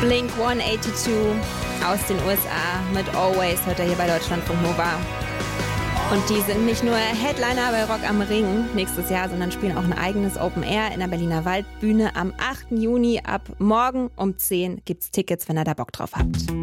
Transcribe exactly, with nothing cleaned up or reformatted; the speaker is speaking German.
Blink hundertzweiundachtzig aus den U S A mit Always hört er hier bei Deutschlandfunk Nova. Und die sind nicht nur Headliner bei Rock am Ring nächstes Jahr, sondern spielen auch ein eigenes Open Air in der Berliner Waldbühne am achten Juni. Ab morgen um zehn gibt's Tickets, wenn ihr da Bock drauf habt.